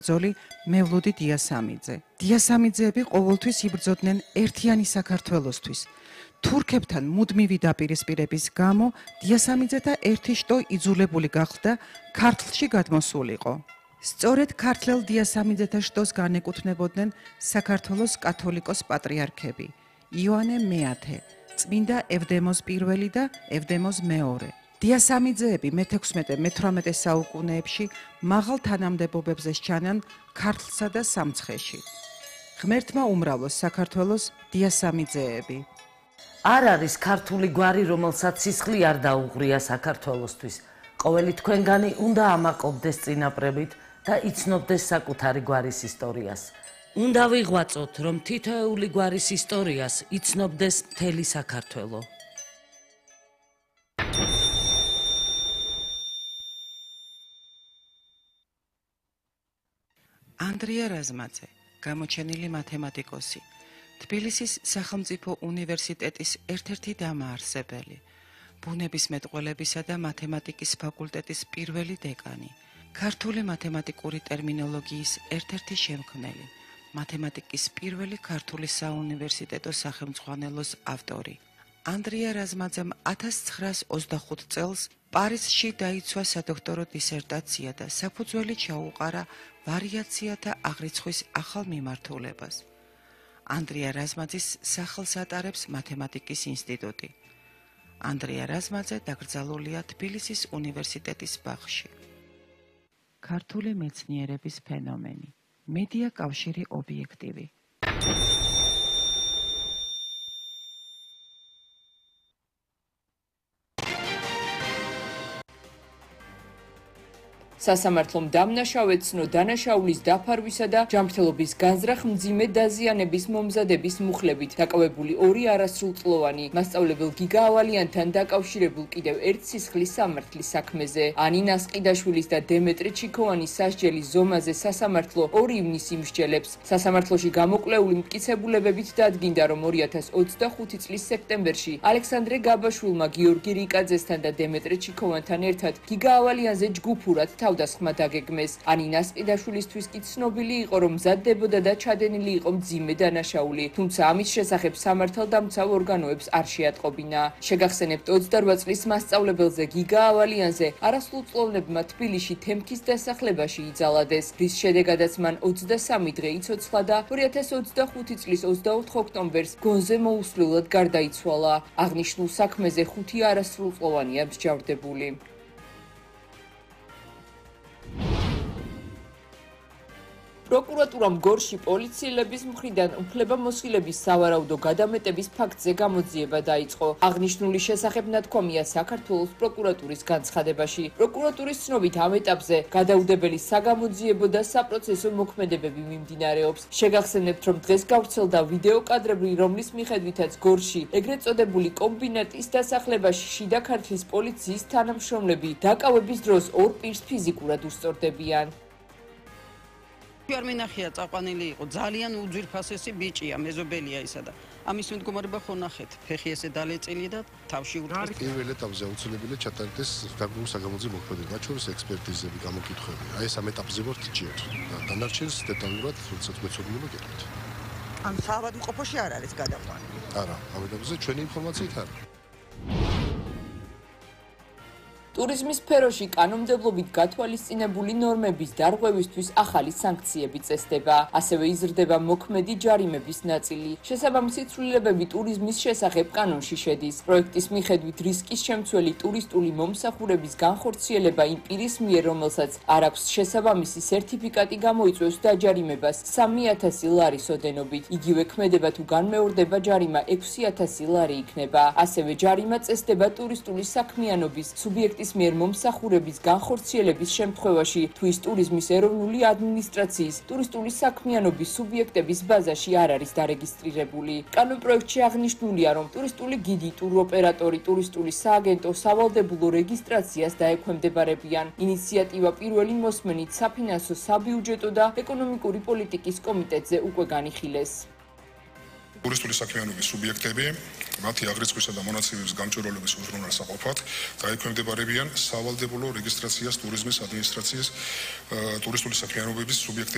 ბრძოლი მევლუდი დიასამიძე. დიასამიძეები ყოველთვის იბრძოდნენ ერთიანი საქართველოსთვის. თურქებთან მუდმივი დაპირისპირების გამო დიასამიძეთა ერთი შტო იძულებული გახდა ქართლში გადმოსულიყო. სწორედ ქართლელ დიასამიძეთა შტოს განეკუთვნებოდნენ საქართველოს კათოლიკოს პატრიარქები იოანე მეათე, წმინდა ევდემოს პირველი და ევდემოს მეორე. დიასამიძეები მე-16-18 საუკუნეებში მაღალ თანამდებობებზე სჩანან ქართლსა და სამცხეში. ღმერთმა უმრავლოს საქართველოს დიასამიძეები. არ არის ქართული გვარი, რომელსაც სისხლი არ დაუღრია საქართველოსთვის. ყოველი თქვენგანი უნდა ამაყობდეს წინაპრებით და იცნობდეს საკუთარი გვარის ისტორიას. უნდა ვიღვაწოთ, რომ თითოეული გვარის ისტორიას იცნობდეს მთელი საქართველო. ანდრია რაზმაძე, გამოჩენილი მათემატიკოსი, თბილისის სახელმწიფო უნივერსიტეტის ერთ-ერთი დამაარსებელი, ბუნებისმეტყველებისა და მათემატიკის ფაკულტეტის პირველი დეკანი, ქართული მათემატიკური ტერმინოლოგიის ერთ-ერთი შემქმნელი, მათემატიკის პირველი ქართული საუნივერსიტეტო სახელმძღვანელოს ავტორი. ანდრია რაზმაძემ 1925 წელს პარიზში დაიცვა სადოქტორო დისერტაცია და საფუძველი ჩაუყარა ვარიაციათა აღრიცხვის ახალ მიმართულებას. ანდრია რაზმაძის სახელს ატარებს მათემატიკის ინსტიტუტი. ანდრია რაზმაძე დაკრძალულია თბილისის უნივერსიტეტის ბაღში. ქართული მეცნიერების ფენომენი. მედია კავშირი ობიექტივი. სასამართლომ დამნაშავე ცნო დანაშაულის დაფარვისა და ჯანმრთელობის განზრახ მძიმე დაზიანების მომზადების მუხლებით დაკავებული ორი არასრულწლოვანი მასწავლებელ გიგა ავალიანთან დაკავშირებულ კიდევ ერთ სისხლის სამართლის საქმეზე. ანინა სყიდაშვილის და დემეტრე ჩიქოვანის სასჯელის ზომაზე სასამართლო 2 ივნისს იმსჯელებს. სასამართლოში გამოკვლეული მტკიცებულებებით დადგინდა, რომ 2025 წლის სექტემბერში ალექსანდრე გაბაშვილმა გიორგი რიკაძესთან და დემეტრე ჩიქოვანთან ერთად გიგა ავალიანზე ჯგუფურად თავდასხმა დაგეგმეს. ანინა სყიდაშვილისთვის კი ცნობილი იყო, რომ მზადდებოდა და ჩადენილი იყო მძიმე დანაშაული, თუმცა ამის შესახებ სამართალდამცავ ორგანოებს არ შეატყობინა. შეგახსენებთ, 28 წლის მასწავლებელზე გიგა ავალიანზე არასრულწლოვანებმა თბილისში თემქის დასახლებაში იძალადეს, რის შედეგადაც მან 23 დღე იცოცხლა და 2025 წლის 24 ოქტომბერს გონზე მოუსვლელად გარდაიცვალა. აღნიშნულ საქმეზე 5 არასრულწლოვანია მსჯავრდებული. პროკურატურამ გორში პოლიციელების მხრიდან უფლებამოსილების სავარაუდო გადამეტების ფაქტზე გამოძიება დაიწყო. აღნიშნული შესახებ ნათქვამია საქართველოს პროკურატურის განცხადებაში. პროკურატურის ცნობით ამ ეტაპზე გადაუდებელი საგამოძიებო და საპროცესო მოქმედებები მიმდინარეობს. შეგახსენებთ, რომ დღეს გავრცელდა ვიდეო კადრები, რომლის მიხედვითაც გორში ეგრეთ წოდებული კომბინატის დასახლებაში შიდა ქართლის პოლიციის თანამშრომლები დაკავების დროს ორ პირს ფიზიკურად უსწორდებიან. არ მინახია წაყვანილი იყო ძალიან უძვირფასესი ბიჭია, მეზობელია ისა და ამის მდგომარეობა ხო ნახეთ, ფეხი ესე დალეწილი და თავში ურტყვის. პირველ ეტაპზე აუცილებელი ჩატარდეს დაგროვის საგამოძიებო მოქმედება, მათ შორის ექსპერტიზები, გამოკითხვები. აი ეს ამ ეტაპზე ვართ ჭიოთ. დანარჩენს დეტალურად როდესაც მეცოდნობა გეტყვით. ან საავადმყოფოში არ არის გადაყვანილი. არა, ამ ეტაპზე ჩვენი ინფორმაციით არა. ტურიზმის სფეროში კანონმდებლობით გათვალისწინებული ნორმების დარღვევისთვის ახალი სანქციები წესდება. ასევე იზრდება მოქმედი ჯარიმების ნაწილი. შესაბამისი ცვლილებები ტურიზმის შესახებ კანონში შედის. პროექტის მიხედვით რისკის შემცველი ტურისტული მომსახურების განხორციელება იმ პირის მიერ, რომელსაც არ აქვს შესაბამისი სერტიფიკატი, გამოიწვევს დაჯარიმებას 3000 ლარის ოდენობით. იგივე ქმედება თუ განმეორდება ჯარიმა 6000 ლარი იქნება. ასევე ჯარიმა წესდება ტურისტული საქმიანობის სუბიექტის მიერ მომსახურების განხორციელების შემთხვევაში, თუ ის ტურიზმის ეროვნული ადმინისტრაციის ტურისტული საქმიანობის სუბიექტების ბაზაში არ არის დარეგისტრირებული. კანონპროექტში აღნიშნულია, რომ ტურისტული გიდი, ტუროპერატორი, ტურისტული სააგენტო სავალდებულო რეგისტრაციას დაექვემდებარებიან. ინიციატივა პირველი მოსმენით საფინანსო, საბიუჯეტო და ეკონომიკური პოლიტიკის კომიტეტზე უკვე განიხილეს. ტურისტული საქმიანობის სუბიექტები მათი აღრიცხვისა და მონაცემების გამჭვირვალების უზრუნველსაყოფად დაექვემდებარებიან სავალდებულო რეგისტრაციას ტურიზმის ადმინისტრაციის ტურისტული საქმიანობების სუბიექტების